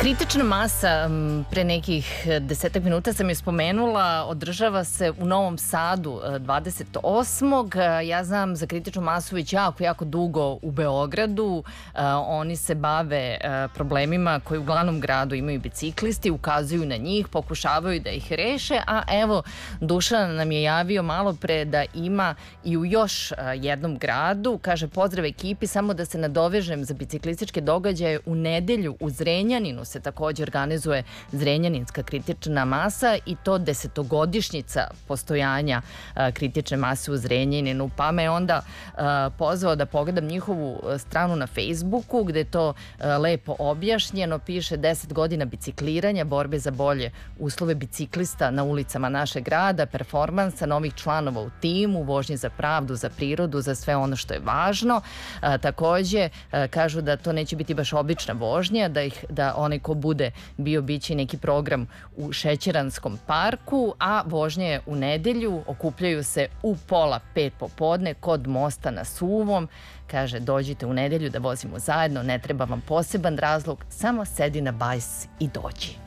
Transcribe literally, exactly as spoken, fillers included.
Kritična masa, pre nekih desetak minuta sam je spomenula, održava se u Novom Sadu dvadeset osmog Ja znam za kritičnu masu već jako, jako dugo u Beogradu. Oni se bave problemima koji u glavnom gradu imaju biciklisti, ukazuju na njih, pokušavaju da ih reše, a evo Dušan nam je javio malo pre da ima i u još jednom gradu. Kaže, pozdrav ekipi, samo da se nadovežem za biciklističke događaje u nedelju u Zrenjaninu se takođe organizuje Zrenjaninska kritična masa i to desetogodišnjica postojanja kritične mase u Zrenjaninu, pa me onda pozvao da pogledam njihovu stranu na Facebooku gde je to lepo objašnjeno. Piše deset godina bicikliranja, borbe za bolje uslove biciklista na ulicama našeg grada, performansa novih članova u timu, vožnje za pravdu, za prirodu, za sve ono što je važno. Takođe kažu da to neće biti baš obična vožnja, da ih da onaj ko bude bio biće neki program u Šećeranskom parku, a vožnje je u nedelju, okupljaju se u pola pet popodne kod mosta na Suvom. Kaže, dođite u nedelju da vozimo zajedno, ne treba vam poseban razlog, samo sedi na bajs i dođi.